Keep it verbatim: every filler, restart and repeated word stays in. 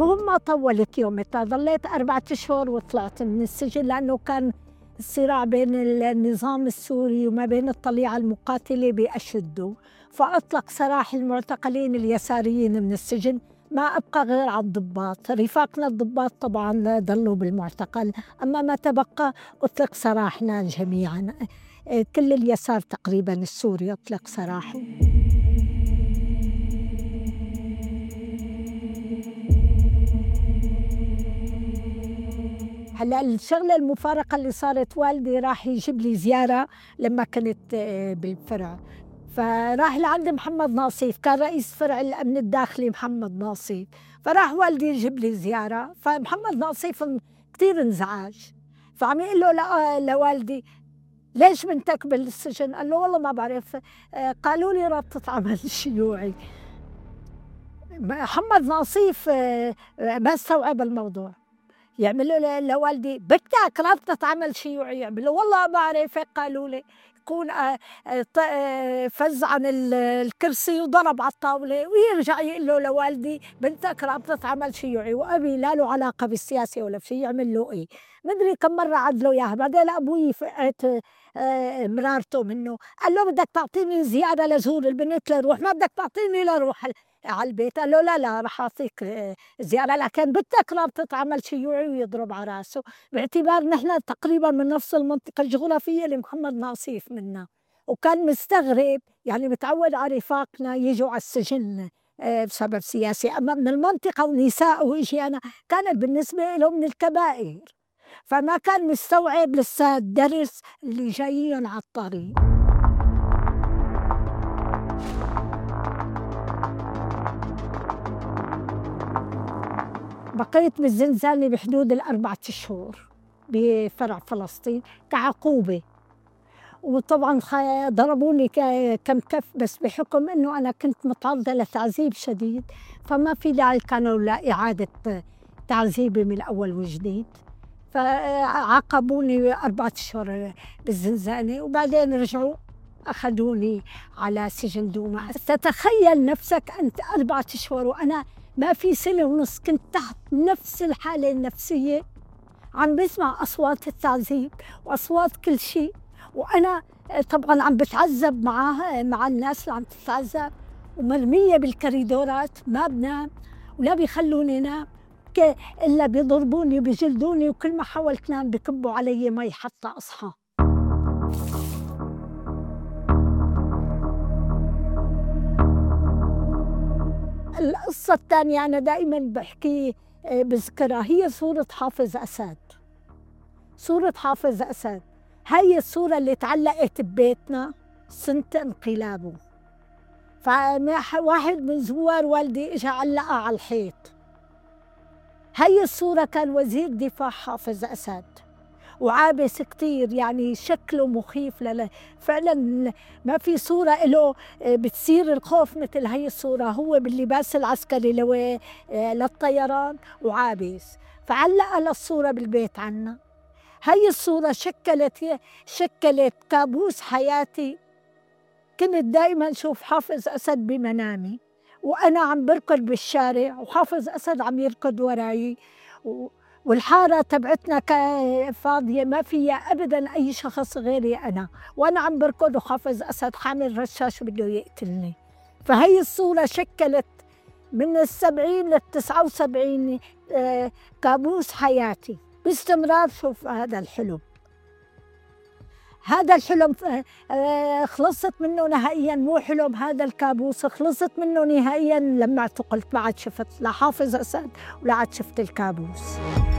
المهم ما طولت يومتها، ظليت أربعة أشهر وطلعت من السجن، لأنه كان الصراع بين النظام السوري وما بين الطليعة المقاتلة بأشده، فأطلق سراح المعتقلين اليساريين من السجن، ما أبقى غير على الضباط. رفاقنا الضباط طبعا ضلوا بالمعتقل، أما ما تبقى أطلق سراحنا جميعا، كل اليسار تقريبا السوري أطلق سراحه. هلا الشغلة المفارقة اللي صارت، والدي راح يجيب لي زيارة لما كنت بالفرع، فراح لعند محمد ناصيف، كان رئيس فرع الأمن الداخلي محمد ناصيف، فراح والدي يجيب لي زيارة، فمحمد ناصيف كتير انزعاج، فعم يقول له لوالدي ليش بنتك بالسجن؟ قال له والله ما بعرف، قالوا لي رابطة عمل شيوعي. محمد ناصيف ما استوعب الموضوع، يعملوا لوالدي بدك رابطة عمل شيوعي، يعملوا والله ما بعرف قالوا لي، يكون فز عن الكرسي وضرب على الطاولة ويرجع يقول له لوالدي بنتك رابطة عمل شيوعي، وأبي لا له علاقة بالسياسة ولا شيء، يعمل له إيه؟ مدري كم مرة عدلوا إياها، بعدين أبوي فقعت مرارته منه، قال له بدك تعطيني زيادة لزور البنت لروح، ما بدك تعطيني لروح على البيت؟ قال له لا لا راح أعطيك زيادة، لكن بدك رابطة عمل شيوعي، ويضرب على راسه، باعتبار نحن تقريبا من نفس المنطقة الجغرافية اللي محمد ناصيف منا، وكان مستغرب يعني متعود على رفاقنا يجوا على السجن بسبب سياسي، أما من المنطقة ونساء وإجي أنا كانت بالنسبة له من الكبائر، فما كان مستوعب لسه الدرس اللي جايين على الطريق. بقيت بالزنزانة بحدود الأربعة أشهر بفرع فلسطين كعقوبة، وطبعا ضربوني كم كف، بس بحكم انه انا كنت متعرضة لتعذيب شديد فما في داعي كانوا لإعادة تعذيبي من الاول وجديد، فعاقبوني أربعة أشهر بالزنزانة، وبعدين رجعوا أخذوني على سجن دوما. تتخيل نفسك أنت أربعة أشهر وأنا ما في سنة ونص كنت تحت نفس الحالة النفسية، عم بسمع أصوات التعذيب وأصوات كل شيء، وأنا طبعاً عم بتعذب معها مع الناس اللي عم تتعذب، ومرمية بالكريدورات ما بنام ولا بيخلوني نام إلا بيضربوني وبيجلدوني، وكل ما حاولت نام بكبوا علي مي حتى أصحى. القصة الثانية أنا دائماً بحكي بذكرها، هي صورة حافظ أسد. صورة حافظ أسد هاي الصورة اللي تعلقت ببيتنا سنة انقلابه، فواحد من زوار والدي اجى علقها على الحيط. هاي الصورة كان وزير دفاع حافظ أسد وعابس كتير، يعني شكله مخيف، للا فعلا ما في صورة له بتصير الخوف مثل هاي الصورة، هو باللباس العسكري لو للطيران وعابس، فعلق للصورة بالبيت عنا. هاي الصورة شكلت شكلت كابوس حياتي، كنت دائما شوف حافظ أسد بمنامي وأنا عم بركض بالشارع وحافظ أسد عم يركض وراي، والحارة تبعتنا فاضية ما فيها أبدا أي شخص غيري أنا، وأنا عم بركض وحافظ أسد حامل رشاش بده يقتلني. فهي الصورة شكلت من السبعين للتسعة وسبعين كابوس حياتي باستمرار. شوف هذا الحلم، هذا الحلم خلصت منه نهائيا، مو حلم، هذا الكابوس خلصت منه نهائيا لما اعتقلت، ما عاد شفت لا حافظ أسد ولا عاد شفت الكابوس.